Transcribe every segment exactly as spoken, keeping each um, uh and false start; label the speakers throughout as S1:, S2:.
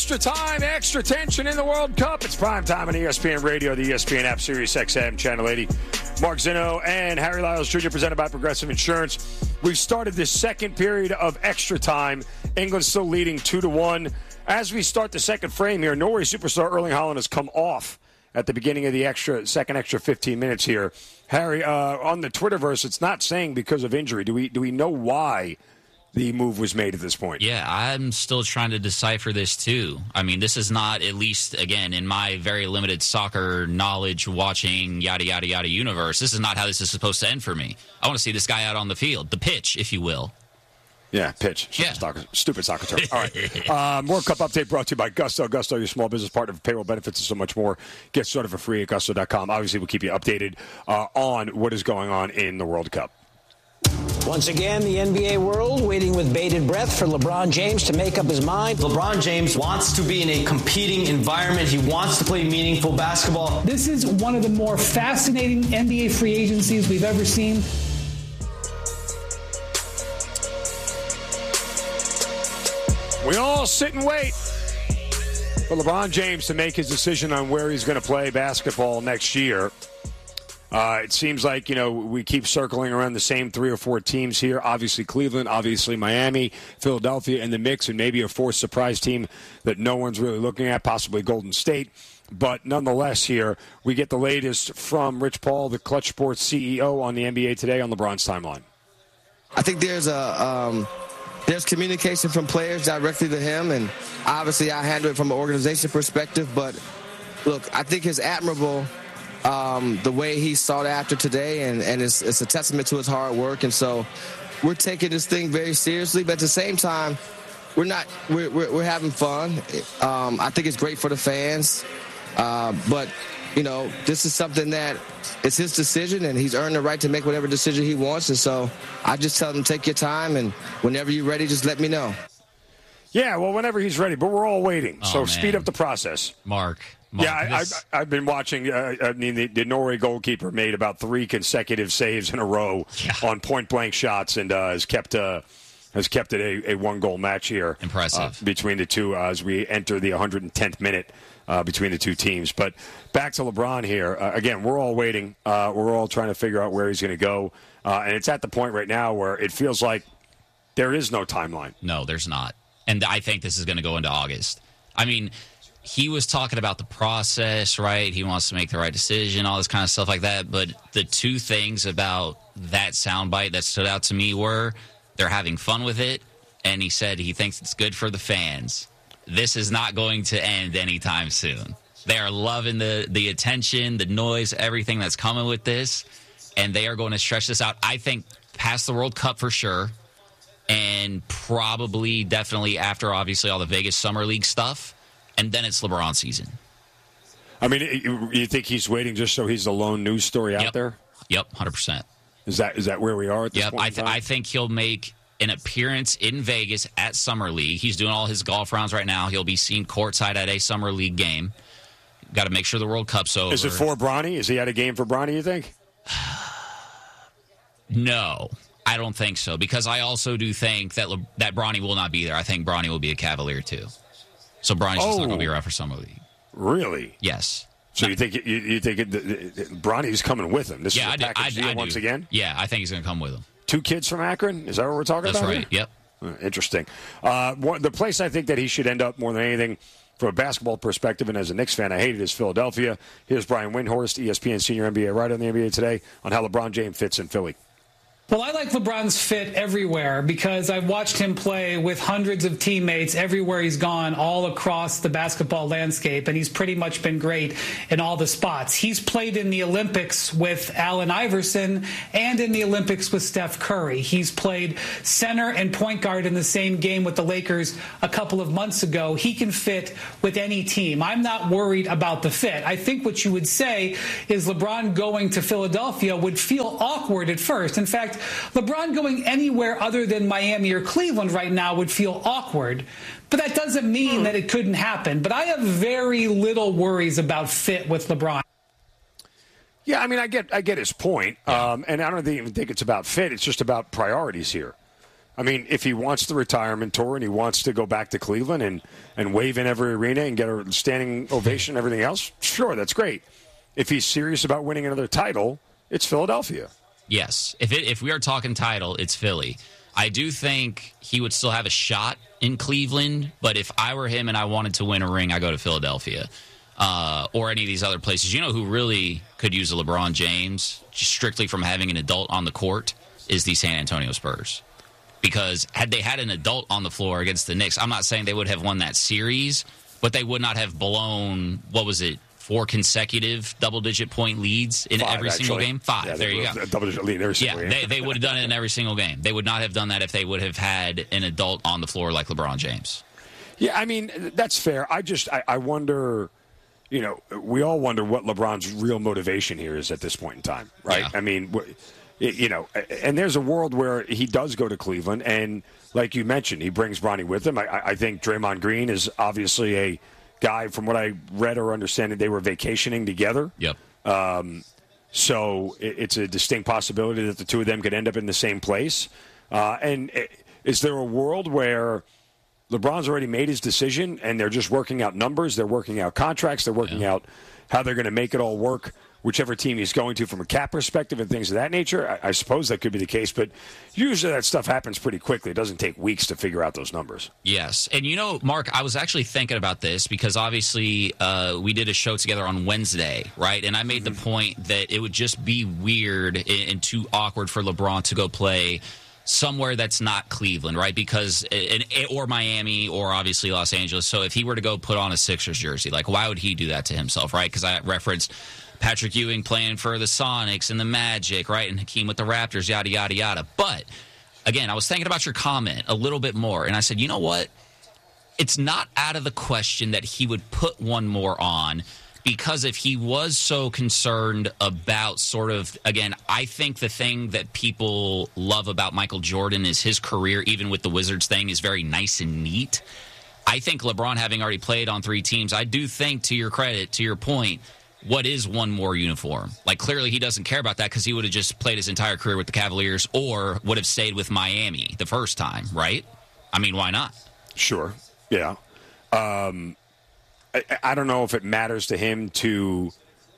S1: Extra time, extra tension in the World Cup. It's prime time on E S P N Radio, the E S P N app, Sirius X M, Channel eighty. Mark Zinno and Harry Lyles Junior presented by Progressive Insurance. We've started this second period of extra time. England still leading two to one. As we start the second frame here, Norway superstar Erling Haaland has come off at the beginning of the extra second extra fifteen minutes here. Harry, uh, on the Twitterverse, it's not saying because of injury. Do we do we know why the move was made at this point?
S2: Yeah, I'm still trying to decipher this, too. I mean, this is not, at least, again, in my very limited soccer knowledge, watching, yada, yada, yada universe, this is not how this is supposed to end for me. I want to see this guy out on the field, the pitch, if you will.
S1: Yeah, pitch.
S2: Yeah.
S1: Soccer, stupid soccer term. All right. Um, World Cup update brought to you by Gusto. Gusto, your small business partner for payroll benefits and so much more. Get started for free at gusto dot com. Obviously, we'll keep you updated uh, on what is going on in the World Cup.
S3: Once again, the N B A world waiting with bated breath for LeBron James to make up his mind.
S4: LeBron James wants to be in a competing environment. He wants to play meaningful basketball.
S5: This is one of the more fascinating N B A free agencies we've ever seen.
S1: We all sit and wait for LeBron James to make his decision on where he's going to play basketball next year. Uh, it seems like, you know, we keep circling around the same three or four teams here. Obviously Cleveland, obviously Miami, Philadelphia in the mix, and maybe a fourth surprise team that no one's really looking at, possibly Golden State. But nonetheless here, we get the latest from Rich Paul, the Clutch Sports C E O on the N B A Today on LeBron's timeline.
S6: I think there's a um, there's communication from players directly to him, and obviously I handle it from an organization perspective. But, look, I think it's admirable Um, the way he sought after today, and, and it's, it's a testament to his hard work. And so we're taking this thing very seriously, but at the same time, we're not we're, we're, we're having fun. Um, I think it's great for the fans, uh, but you know, this is something that it's his decision, and he's earned the right to make whatever decision he wants. And so I just tell him, take your time, and whenever you're ready, just let me know.
S1: Yeah, well, whenever he's ready, but we're all waiting.
S2: Oh,
S1: so
S2: man.
S1: speed up the process.
S2: Mark. Mark
S1: Yeah, I,
S2: this...
S1: I, I've been watching. Uh, I mean, the, the Norway goalkeeper made about three consecutive saves in a row
S2: yeah.
S1: on point-blank shots, and uh, has kept uh, has kept it a, a one-goal match here.
S2: Impressive
S1: uh, between the two uh, as we enter the one hundred tenth minute uh, between the two teams. But back to LeBron here. Uh, again, we're all waiting. Uh, we're all trying to figure out where he's going to go, uh, and it's at the point right now where it feels like there is no timeline.
S2: No, there's not, and I think this is going to go into August. I mean. He was talking about the process, right? He wants to make the right decision, all this kind of stuff like that. But the two things about that soundbite that stood out to me were they're having fun with it, and he said he thinks it's good for the fans. This is not going to end anytime soon. They are loving the, the attention, the noise, everything that's coming with this, and they are going to stretch this out, I think, past the World Cup for sure, and probably definitely after, obviously, all the Vegas Summer League stuff. And then it's LeBron season.
S1: I mean, you, you think he's waiting just so he's the lone news story out
S2: yep.
S1: there?
S2: Yep, one hundred percent.
S1: Is that is that where we are at this
S2: yep,
S1: point?
S2: I, th- I think he'll make an appearance in Vegas at Summer League. He's doing all his golf rounds right now. He'll be seen courtside at a Summer League game. Got to make sure the World Cup's over.
S1: Is it for Bronny? Is he at a game for Bronny, you think?
S2: No, I don't think so. Because I also do think that Le- that Bronny will not be there. I think Bronny will be a Cavalier, too. So Bronny's
S1: oh,
S2: just not going to be around for Summer League.
S1: Really?
S2: Yes.
S1: So you think you, you think it, it, it, Bronny's coming with him? This
S2: yeah,
S1: is a
S2: I do,
S1: package
S2: I,
S1: deal
S2: I
S1: once
S2: do.
S1: again?
S2: Yeah, I think he's going to come with him.
S1: Two kids from Akron? Is that what we're talking
S2: That's
S1: about?
S2: That's right,
S1: here?
S2: yep.
S1: Uh, interesting. Uh, one, the place I think that he should end up more than anything from a basketball perspective, and as a Knicks fan, I hate it, is Philadelphia. Here's Brian Windhorst, E S P N senior N B A writer on the N B A Today, on how LeBron James fits in Philly.
S5: Well, I like LeBron's fit everywhere because I've watched him play with hundreds of teammates everywhere he's gone all across the basketball landscape, and he's pretty much been great in all the spots. He's played in the Olympics with Allen Iverson and in the Olympics with Steph Curry. He's played center and point guard in the same game with the Lakers a couple of months ago. He can fit with any team. I'm not worried about the fit. I think what you would say is LeBron going to Philadelphia would feel awkward at first. In fact, LeBron going anywhere other than Miami or Cleveland right now would feel awkward. But that doesn't mean that it couldn't happen. But I have very little worries about fit with LeBron.
S1: Yeah, I mean, I get I get his point. Um, and I don't even think it's about fit. It's just about priorities here. I mean, if he wants the retirement tour and he wants to go back to Cleveland and, and wave in every arena and get a standing ovation and everything else, sure, that's great. If he's serious about winning another title, it's Philadelphia.
S2: Yes. If it, if we are talking title, it's Philly. I do think he would still have a shot in Cleveland, but if I were him and I wanted to win a ring, I go to Philadelphia uh, or any of these other places. You know who really could use a LeBron James, just strictly from having an adult on the court, is the San Antonio Spurs. Because had they had an adult on the floor against the Knicks, I'm not saying they would have won that series, but they would not have blown, what was it, four consecutive double-digit point leads in
S1: Five,
S2: every
S1: actually.
S2: single game? Five.
S1: Yeah,
S2: there you go.
S1: Double-digit lead in every single
S2: yeah,
S1: game.
S2: they, they would have done it in every single game. They would not have done that if they would have had an adult on the floor like LeBron James.
S1: Yeah, I mean, that's fair. I just, I, I wonder, you know, we all wonder what LeBron's real motivation here is at this point in time, right?
S2: Yeah.
S1: I mean, you know, and there's a world where he does go to Cleveland, and like you mentioned, he brings Bronny with him. I, I think Draymond Green is obviously a guy, from what I read or understand, they were vacationing together.
S2: Yep.
S1: Um, so it, it's a distinct possibility that the two of them could end up in the same place. Uh, and is there a world where LeBron's already made his decision and they're just working out numbers, they're working out contracts, they're working
S2: yeah.
S1: out how they're going to make it all work, whichever team he's going to from a cap perspective and things of that nature? I, I suppose that could be the case, but usually that stuff happens pretty quickly. It doesn't take weeks to figure out those numbers.
S2: Yes. And, you know, Mark, I was actually thinking about this because obviously uh, we did a show together on Wednesday, right? And I made mm-hmm. the point that it would just be weird and, and too awkward for LeBron to go play somewhere that's not Cleveland, right? Because or Miami or obviously Los Angeles. So if he were to go put on a Sixers jersey, like why would he do that to himself, right? Because I referenced Patrick Ewing playing for the Sonics and the Magic, right? And Hakeem with the Raptors, yada, yada, yada. But, again, I was thinking about your comment a little bit more, and I said, you know what? It's not out of the question that he would put one more on, because if he was so concerned about sort of, again, I think the thing that people love about Michael Jordan is his career, even with the Wizards thing, is very nice and neat. I think LeBron, having already played on three teams, I do think, to your credit, to your point, what is one more uniform? Like, clearly he doesn't care about that because he would have just played his entire career with the Cavaliers or would have stayed with Miami the first time, right? I mean, why not?
S1: Sure. Yeah. Um, I, I don't know if it matters to him to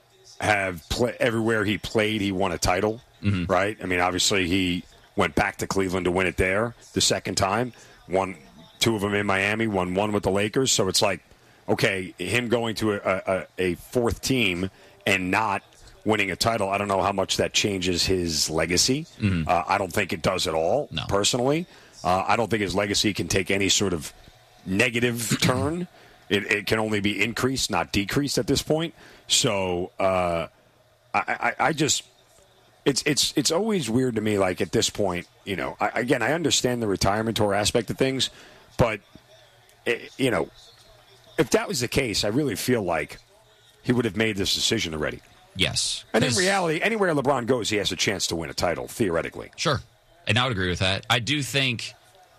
S1: have play, everywhere he played, he won a title, mm-hmm. right? I mean, obviously he went back to Cleveland to win it there the second time, won two of them in Miami, won one with the Lakers. So it's like, okay, him going to a, a, a fourth team and not winning a title, I don't know how much that changes his legacy. Mm-hmm. Uh, I don't think it does at all, no. personally. Uh, I don't think his legacy can take any sort of negative turn. It, it can only be increased, not decreased at this point. So uh, I, I, I just, it's it's it's always weird to me. Like at this point, you know, I, again, I understand the retirement tour aspect of things, but it, you know, if that was the case, I really feel like he would have made this decision already.
S2: Yes,
S1: and in reality, anywhere LeBron goes, he has a chance to win a title theoretically.
S2: Sure, and I would agree with that. I do think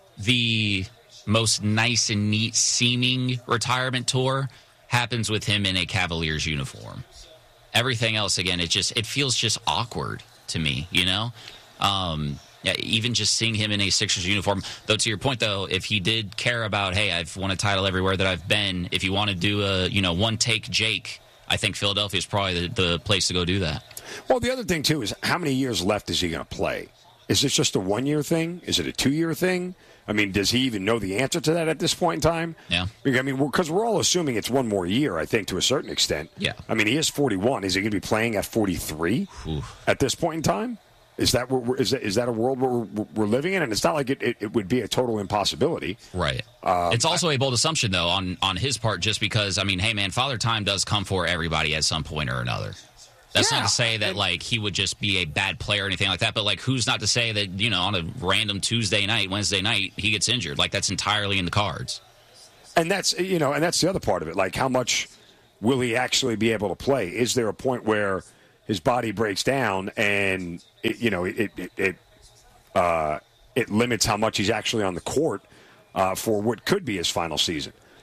S2: the most nice and neat seeming retirement tour happens with him in a Cavaliers uniform. Everything else, again, it just it feels just awkward to me, you know? Um, yeah, even just seeing him in a Sixers uniform. Though, to your point, though, if he did care about, hey, I've won a title everywhere that I've been, if you want to do a, you know, one-take Jake, I think Philadelphia is probably the, the place to go do that.
S1: Well, the other thing, too, is how many years left is he going to play? Is this just a one-year thing? Is it a two-year thing? I mean, does he even know the answer to that at this point in time?
S2: Yeah.
S1: I mean, because we're all assuming it's one more year, I think, to a certain extent.
S2: Yeah.
S1: I mean, he is forty-one. Is he going to be playing at forty-three Oof. At this point in time? Is that what we're, is that, is that a world where we're, we're living in? And it's not like it, it, it would be a total impossibility.
S2: Right.
S1: Um,
S2: it's also I, a bold assumption, though, on, on his part, just because, I mean, hey, man, Father Time does come for everybody at some point or another. That's yeah. not to say that, like, he would just be a bad player or anything like that, but, like, who's not to say that, you know, on a random Tuesday night, Wednesday night, he gets injured? Like, that's entirely in the cards.
S1: And that's, you know, and that's the other part of it. Like, how much will he actually be able to play? Is there a point where his body breaks down and, it, you know, it it it, uh, it limits how much he's actually on the court uh, for what could be his final season?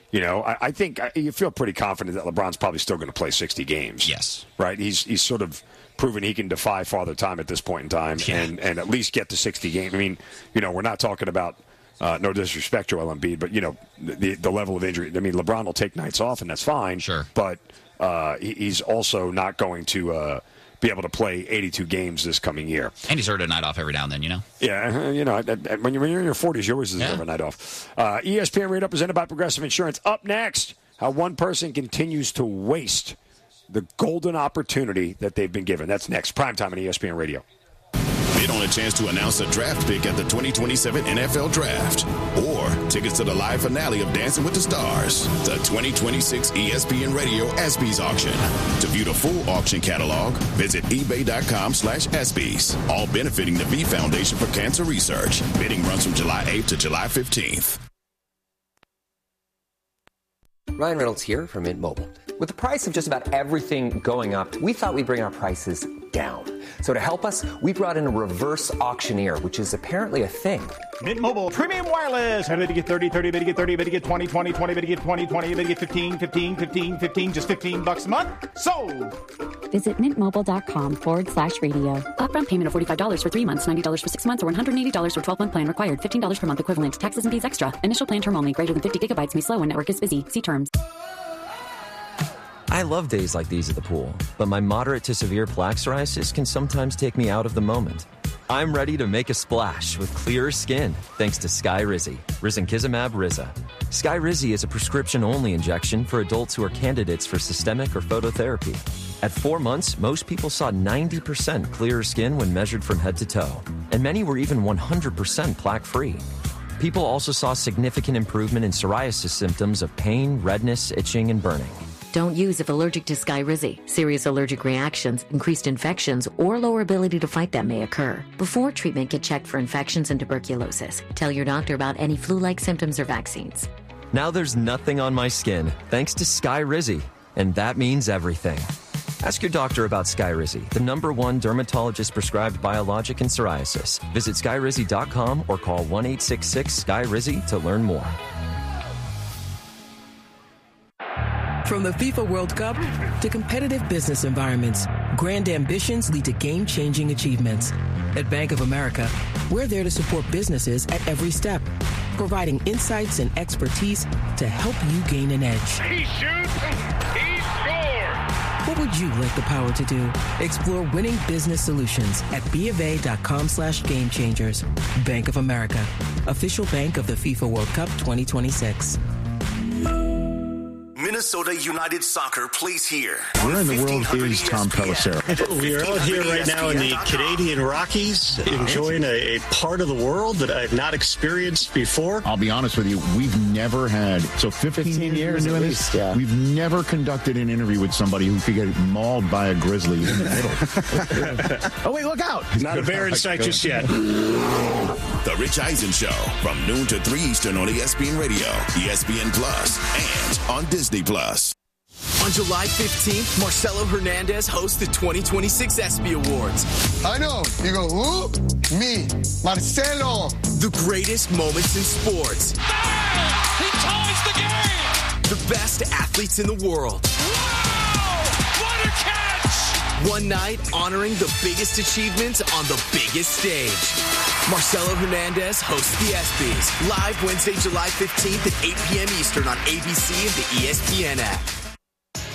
S1: You know, I, I think I, you feel pretty confident that LeBron's probably still going to play sixty games.
S2: Yes.
S1: Right? He's he's sort of proven he can defy Father Time at this point in time
S2: yeah.
S1: and, and at least get to sixty games. I mean, you know, we're not talking about, uh, no disrespect to Joel Embiid, but, you know, the, the level of injury. I mean, LeBron will take nights off, and that's fine.
S2: Sure.
S1: But uh, he, he's also not going to uh, be able to play eighty-two games this coming year.
S2: And he's earned a night off every now and then, you know?
S1: Yeah, you know, when you're in your forties, you always deserve
S2: yeah.
S1: a night off. Uh, E S P N Radio presented by Progressive Insurance. Up next, how one person continues to waste the golden opportunity that they've been given. That's next. Primetime on E S P N Radio.
S7: Bid on a chance to announce a draft pick at the twenty twenty-seven N F L Draft. Or tickets to the live finale of Dancing with the Stars. The twenty twenty-six E S P N Radio ESPYs auction. To view the full auction catalog, visit ebay.com slash ESPYs. All benefiting the V Foundation for Cancer Research. Bidding runs from July eighth to July fifteenth.
S8: Ryan Reynolds here from Mint Mobile. With the price of just about everything going up, we thought we'd bring our prices down. So to help us, we brought in a reverse auctioneer, which is apparently a thing.
S9: Mint Mobile Premium Wireless. How to get thirty, thirty, how to get thirty, how to get twenty, twenty, twenty, how to get twenty, twenty, how to get fifteen, fifteen, fifteen, fifteen, just fifteen bucks a month? Sold!
S10: Visit mintmobile.com forward slash radio. Upfront payment of forty-five dollars for three months, ninety dollars for six months, or one hundred eighty dollars for twelve-month plan required. fifteen dollars per month equivalent. Taxes and fees extra. Initial plan term only. Greater than fifty gigabytes may slow when network is busy. See terms.
S11: I love days like these at the pool, but my moderate to severe plaque psoriasis can sometimes take me out of the moment. I'm ready to make a splash with clearer skin thanks to Skyrizi, Risankizumab Riza. Skyrizi is a prescription-only injection for adults who are candidates for systemic or phototherapy. At four months, most people saw ninety percent clearer skin when measured from head to toe, and many were even one hundred percent plaque-free. People also saw significant improvement in psoriasis symptoms of pain, redness, itching, and burning.
S12: Don't use if allergic to Skyrizi. Serious allergic reactions, increased infections, or lower ability to fight them may occur. Before treatment, get checked for infections and tuberculosis. Tell your doctor about any flu-like symptoms or vaccines.
S11: Now there's nothing on my skin thanks to Skyrizi, and that means everything. Ask your doctor about Skyrizi, the number one dermatologist-prescribed biologic in psoriasis. Visit skyrizi dot com or call one eight six six Sky Rizi to learn more.
S13: From the FIFA World Cup to competitive business environments, grand ambitions lead to game-changing achievements. At Bank of America, we're there to support businesses at every step, providing insights and expertise to help you gain an edge.
S14: He shoots, he scores!
S13: What would you like the power to do? Explore winning business solutions at BofA.com slash game changers. Bank of America, official bank of the FIFA World Cup twenty twenty-six.
S15: Minnesota United Soccer plays here.
S16: Where in the world is Tom Pelissero?
S17: We are out here right now in the Canadian Rockies, enjoying a, a part of the world that I've not experienced before.
S16: I'll be honest with you, we've never had, so fifteen, fifteen years doing this, yeah. We've never conducted an interview with somebody who could get mauled by a grizzly in the middle. Oh, wait, look out.
S17: Not a bear in sight just yet.
S7: The Rich Eisen Show from noon to three Eastern on E S P N Radio, E S P N Plus, and on Disney Plus.
S18: On July fifteenth, Marcelo Hernandez hosts the twenty twenty-six ESPY Awards.
S19: I know. You go, who? Me, Marcelo.
S18: The greatest moments in sports.
S14: There! He ties the game!
S18: The best athletes in the world.
S14: Wow! What a catch!
S18: One night honoring the biggest achievements on the biggest stage. Marcelo Hernandez hosts the ESPYs live Wednesday, July fifteenth at eight p.m. Eastern on A B C and the E S P N app.